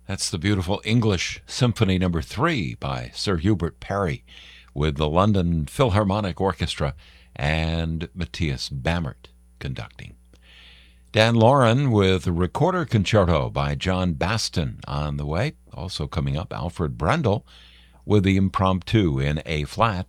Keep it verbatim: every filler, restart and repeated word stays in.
That's the beautiful English Symphony Number Three by Sir Hubert Parry with the London Philharmonic Orchestra and Matthias Bammert conducting. Dan Lauren with Recorder Concerto by John Baston on the way. Also coming up, Alfred Brendel with the Impromptu in A-flat